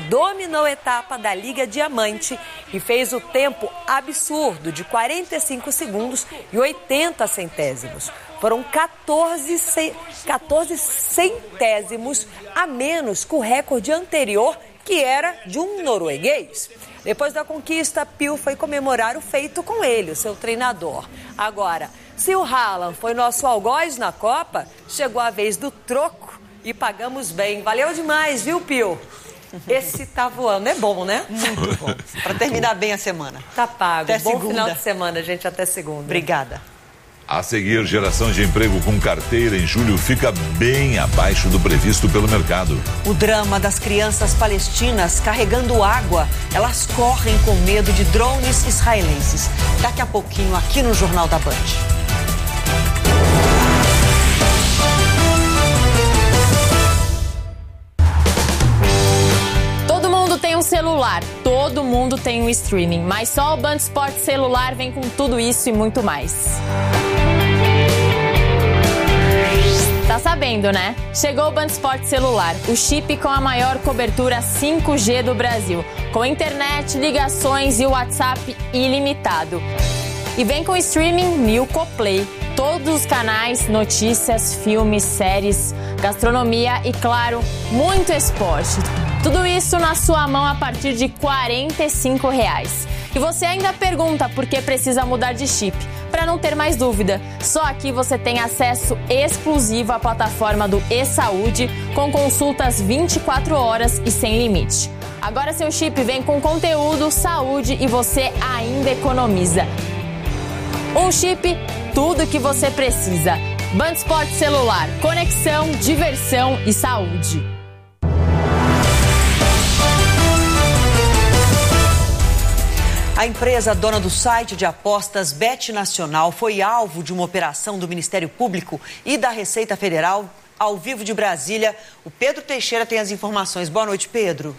dominou a etapa da Liga Diamante e fez o tempo absurdo de 45 segundos e 80 centésimos. Foram 14 centésimos a menos que o recorde anterior, que era de um norueguês. Depois da conquista, Pio foi comemorar o feito com ele, o seu treinador. Agora, se o Haaland foi nosso algoz na Copa, chegou a vez do troco e pagamos bem. Valeu demais, viu, Pio? Esse tá voando. É bom, né? Muito bom. Para terminar bem a semana. Tá pago. Até bom segunda. Final de semana, gente. Até segunda. Obrigada. A seguir, geração de emprego com carteira em julho fica bem abaixo do previsto pelo mercado. O drama das crianças palestinas carregando água. Elas correm com medo de drones israelenses. Daqui a pouquinho, aqui no Jornal da Band. Tem um celular, todo mundo tem um streaming, mas só o Band Esportes celular vem com tudo isso e muito mais. Tá sabendo, né? Chegou o Band Esportes celular, o chip com a maior cobertura 5G do Brasil, com internet, ligações e WhatsApp ilimitado. E vem com streaming Milko Play, todos os canais, notícias, filmes, séries, gastronomia e, claro, muito esporte. Tudo isso na sua mão a partir de R$ 45. E você ainda pergunta por que precisa mudar de chip. Para não ter mais dúvida, só aqui você tem acesso exclusivo à plataforma do eSaúde, com consultas 24 horas e sem limite. Agora seu chip vem com conteúdo, saúde e você ainda economiza. Um chip, tudo que você precisa. Band Esportes celular, conexão, diversão e saúde. A empresa dona do site de apostas Bet Nacional foi alvo de uma operação do Ministério Público e da Receita Federal. Ao vivo de Brasília, o Pedro Teixeira tem as informações. Boa noite, Pedro.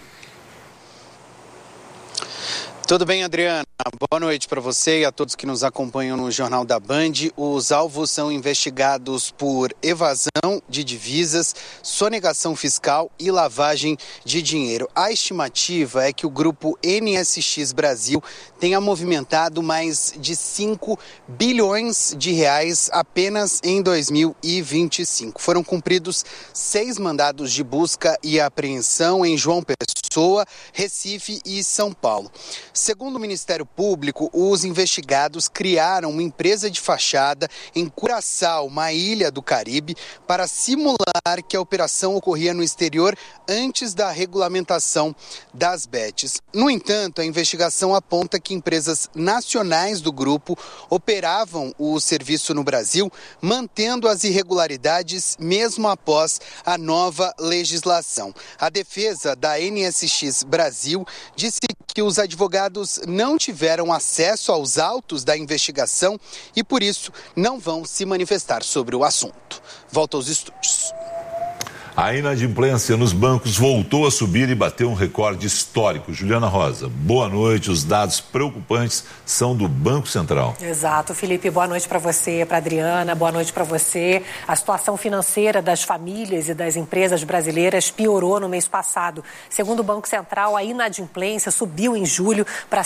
Tudo bem, Adriana? Boa noite para você e a todos que nos acompanham no Jornal da Band. Os alvos são investigados por evasão de divisas, sonegação fiscal e lavagem de dinheiro. A estimativa é que o grupo NSX Brasil tenha movimentado mais de 5 bilhões de reais apenas em 2025. Foram cumpridos 6 mandados de busca e apreensão em João Pessoa, Recife e São Paulo. Segundo o Ministério Público, os investigados criaram uma empresa de fachada em Curaçao, uma ilha do Caribe, para simular que a operação ocorria no exterior antes da regulamentação das bets. No entanto, a investigação aponta que empresas nacionais do grupo operavam o serviço no Brasil, mantendo as irregularidades mesmo após a nova legislação. A defesa da NSX Brasil disse que os advogados não tiveram acesso aos autos da investigação e, por isso, não vão se manifestar sobre o assunto. Volto aos estúdios. A inadimplência nos bancos voltou a subir e bateu um recorde histórico. Juliana Rosa, boa noite. Os dados preocupantes são do Banco Central. Exato, Felipe. Boa noite para você, para Adriana. Boa noite para você. A situação financeira das famílias e das empresas brasileiras piorou no mês passado. Segundo o Banco Central, a inadimplência subiu em julho para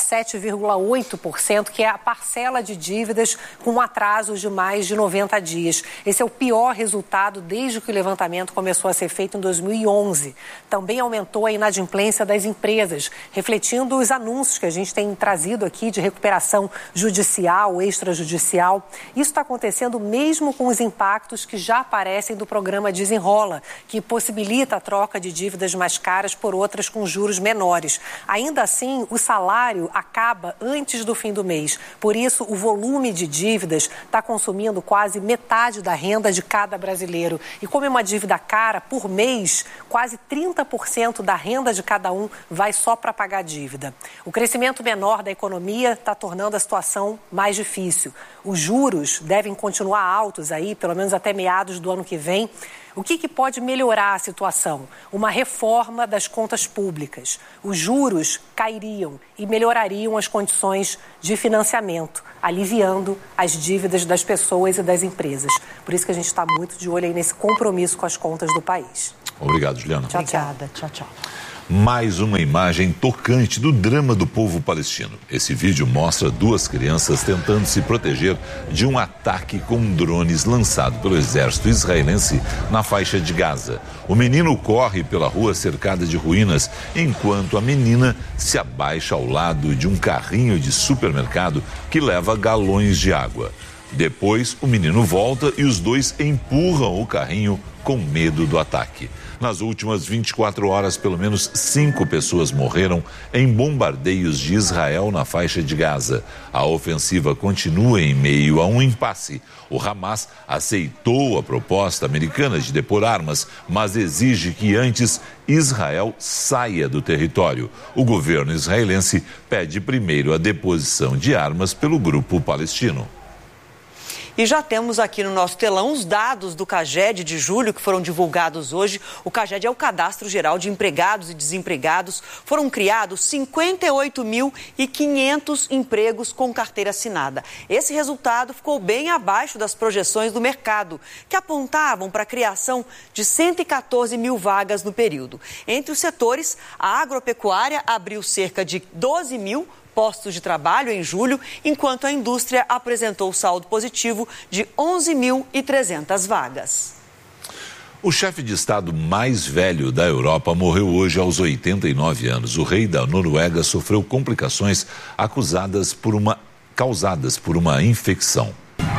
7,8%, que é a parcela de dívidas com atrasos de mais de 90 dias. Esse é o pior resultado desde que o levantamento começou a ser feito em 2011. Também aumentou a inadimplência das empresas, refletindo os anúncios que a gente tem trazido aqui de recuperação judicial, extrajudicial. Isso está acontecendo mesmo com os impactos que já aparecem do programa Desenrola, que possibilita a troca de dívidas mais caras por outras com juros menores. Ainda assim, o salário acaba antes do fim do mês. Por isso, o volume de dívidas está consumindo quase metade da renda de cada brasileiro. E como é uma dívida cara, por mês, quase 30% da renda de cada um vai só para pagar a dívida. O crescimento menor da economia está tornando a situação mais difícil. Os juros devem continuar altos aí, pelo menos até meados do ano que vem. O que pode melhorar a situação? Uma reforma das contas públicas. Os juros cairiam e melhorariam as condições de financiamento, aliviando as dívidas das pessoas e das empresas. Por isso que a gente está muito de olho aí nesse compromisso com as contas do país. Obrigado, Juliana. Obrigada. Tchau, tchau. Mais uma imagem tocante do drama do povo palestino. Esse vídeo mostra duas crianças tentando se proteger de um ataque com drones lançado pelo exército israelense na faixa de Gaza. O menino corre pela rua cercada de ruínas, enquanto a menina se abaixa ao lado de um carrinho de supermercado que leva galões de água. Depois, o menino volta e os dois empurram o carrinho com medo do ataque. Nas últimas 24 horas, pelo menos 5 pessoas morreram em bombardeios de Israel na faixa de Gaza. A ofensiva continua em meio a um impasse. O Hamas aceitou a proposta americana de depor armas, mas exige que antes Israel saia do território. O governo israelense pede primeiro a deposição de armas pelo grupo palestino. E já temos aqui no nosso telão os dados do CAGED de julho que foram divulgados hoje. O CAGED é o Cadastro Geral de Empregados e Desempregados. Foram criados 58.500 empregos com carteira assinada. Esse resultado ficou bem abaixo das projeções do mercado, que apontavam para a criação de 114 mil vagas no período. Entre os setores, a agropecuária abriu cerca de 12 mil postos de trabalho em julho, enquanto a indústria apresentou saldo positivo de 11.300 vagas. O chefe de Estado mais velho da Europa morreu hoje aos 89 anos. O rei da Noruega sofreu complicações causadas por uma infecção.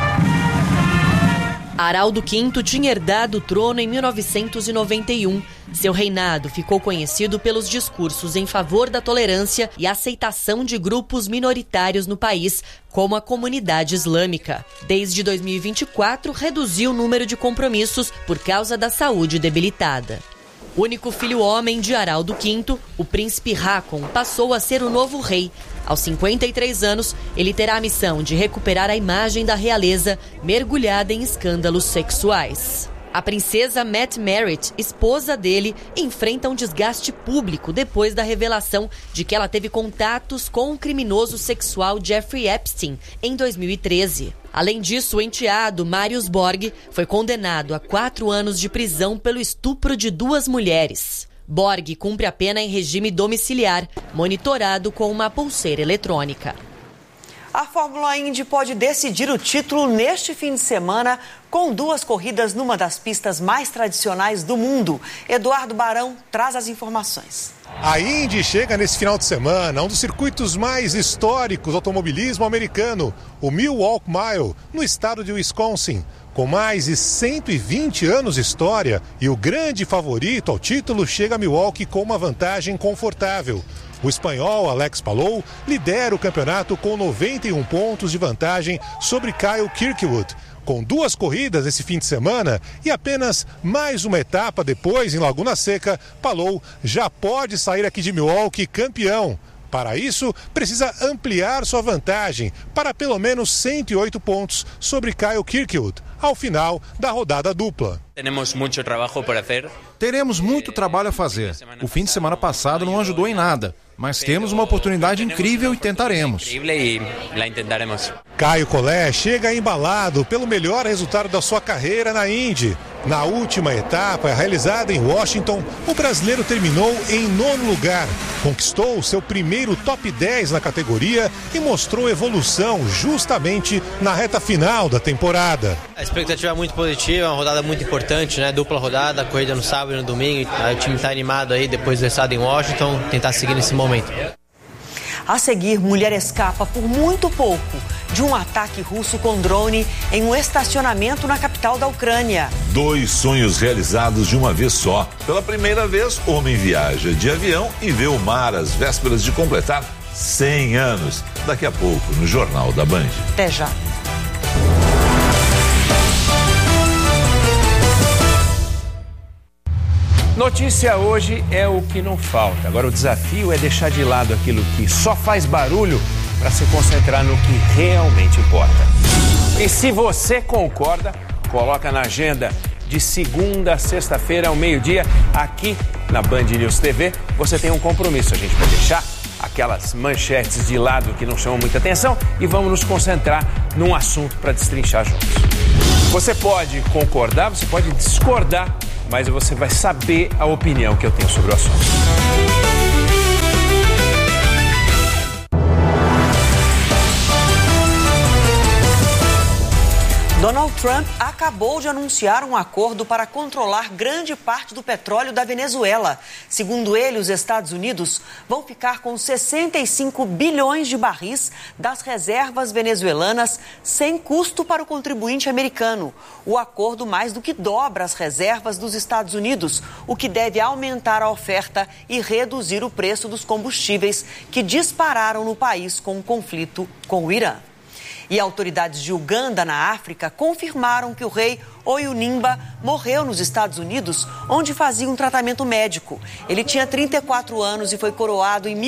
Haraldo V tinha herdado o trono em 1991. Seu reinado ficou conhecido pelos discursos em favor da tolerância e aceitação de grupos minoritários no país, como a comunidade islâmica. Desde 2024, reduziu o número de compromissos por causa da saúde debilitada. Único filho homem de Haraldo V, o príncipe Haakon passou a ser o novo rei. Aos 53 anos, ele terá a missão de recuperar a imagem da realeza mergulhada em escândalos sexuais. A princesa Matt Merritt, esposa dele, enfrenta um desgaste público depois da revelação de que ela teve contatos com o criminoso sexual Jeffrey Epstein em 2013. Além disso, o enteado Marius Borg foi condenado a 4 anos de prisão pelo estupro de 2 mulheres. Borg cumpre a pena em regime domiciliar, monitorado com uma pulseira eletrônica. A Fórmula Indy pode decidir o título neste fim de semana com 2 corridas numa das pistas mais tradicionais do mundo. Eduardo Barão traz as informações. A Indy chega nesse final de semana a um dos circuitos mais históricos do automobilismo americano, o Milwaukee Mile, no estado de Wisconsin. Com mais de 120 anos de história e o grande favorito ao título chega a Milwaukee com uma vantagem confortável. O espanhol Alex Palou lidera o campeonato com 91 pontos de vantagem sobre Kyle Kirkwood. Com 2 corridas esse fim de semana e apenas mais uma etapa depois em Laguna Seca, Palou já pode sair aqui de Milwaukee campeão. Para isso, precisa ampliar sua vantagem para pelo menos 108 pontos sobre Kyle Kirkwood, ao final da rodada dupla. Teremos muito trabalho a fazer. O fim de semana passado não ajudou em nada, mas temos uma oportunidade incrível e tentaremos. Caio Collet chega embalado pelo melhor resultado da sua carreira na Indy. Na última etapa, realizada em Washington, o brasileiro terminou em 9º lugar. Conquistou seu primeiro top 10 na categoria e mostrou evolução justamente na reta final da temporada. A expectativa é muito positiva, uma rodada muito importante, né? Dupla rodada, corrida no sábado e no domingo. O time está animado aí depois do estado em Washington, tentar seguir nesse momento. A seguir, mulher escapa por muito pouco de um ataque russo com drone em um estacionamento na capital da Ucrânia. 2 sonhos realizados de uma vez só. Pela primeira vez, homem viaja de avião e vê o mar às vésperas de completar 100 anos. Daqui a pouco, no Jornal da Band. Até já. Notícia hoje é o que não falta. Agora o desafio é deixar de lado aquilo que só faz barulho para se concentrar no que realmente importa. E se você concorda, coloca na agenda de segunda a sexta-feira ao meio-dia, aqui na Band News TV. Você tem um compromisso, a gente vai deixar aquelas manchetes de lado que não chamam muita atenção e vamos nos concentrar num assunto para destrinchar juntos. Você pode concordar, você pode discordar, mas você vai saber a opinião que eu tenho sobre o assunto. Trump acabou de anunciar um acordo para controlar grande parte do petróleo da Venezuela. Segundo ele, os Estados Unidos vão ficar com 65 bilhões de barris das reservas venezuelanas sem custo para o contribuinte americano. O acordo mais do que dobra as reservas dos Estados Unidos, o que deve aumentar a oferta e reduzir o preço dos combustíveis que dispararam no país com o conflito com o Irã. E autoridades de Uganda, na África, confirmaram que o rei Oyunimba morreu nos Estados Unidos, onde fazia um tratamento médico. Ele tinha 34 anos e foi coroado em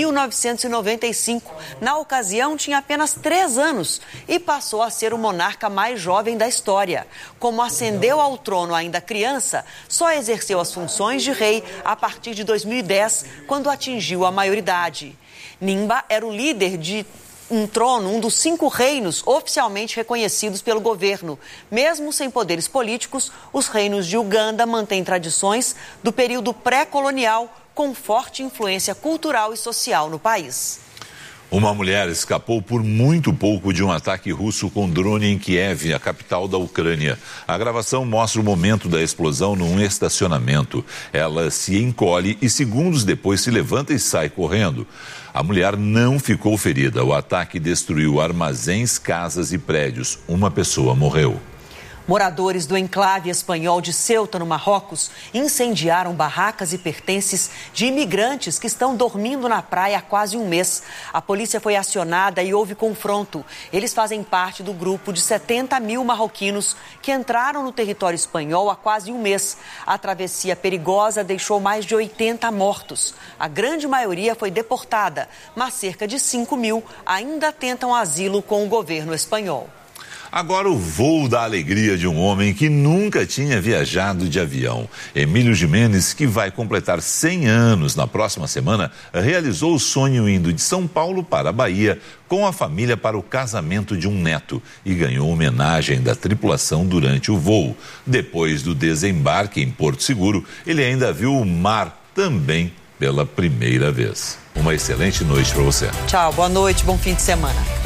1995. Na ocasião, tinha apenas 3 anos e passou a ser o monarca mais jovem da história. Como ascendeu ao trono ainda criança, só exerceu as funções de rei a partir de 2010, quando atingiu a maioridade. Nimba era o líder de um dos 5 reinos oficialmente reconhecidos pelo governo. Mesmo sem poderes políticos, os reinos de Uganda mantêm tradições do período pré-colonial com forte influência cultural e social no país. Uma mulher escapou por muito pouco de um ataque russo com drone em Kiev, a capital da Ucrânia. A gravação mostra o momento da explosão num estacionamento. Ela se encolhe e segundos depois se levanta e sai correndo. A mulher não ficou ferida. O ataque destruiu armazéns, casas e prédios. Uma pessoa morreu. Moradores do enclave espanhol de Ceuta, no Marrocos, incendiaram barracas e pertences de imigrantes que estão dormindo na praia há quase um mês. A polícia foi acionada e houve confronto. Eles fazem parte do grupo de 70 mil marroquinos que entraram no território espanhol há quase um mês. A travessia perigosa deixou mais de 80 mortos. A grande maioria foi deportada, mas cerca de 5 mil ainda tentam asilo com o governo espanhol. Agora o voo da alegria de um homem que nunca tinha viajado de avião. Emílio Gimenez, que vai completar 100 anos na próxima semana, realizou o sonho indo de São Paulo para a Bahia com a família para o casamento de um neto e ganhou homenagem da tripulação durante o voo. Depois do desembarque em Porto Seguro, ele ainda viu o mar também pela primeira vez. Uma excelente noite para você. Tchau, boa noite, bom fim de semana.